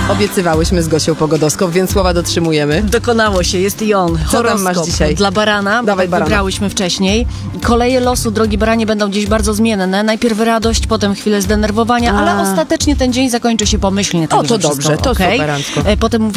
Obiecywałyśmy z Gosią Pogodowską, więc słowa dotrzymujemy. Dokonało się, jest i on. Co tam masz Horoskop dzisiaj? dla barana, Dawaj barana. wybrałyśmy wcześniej. Koleje losu, drogi baranie, będą dziś bardzo zmienne. Najpierw radość, potem chwilę zdenerwowania, ale ostatecznie ten dzień zakończy się pomyślnie. O, to także dobrze, wszystko to okej. superancko. Potem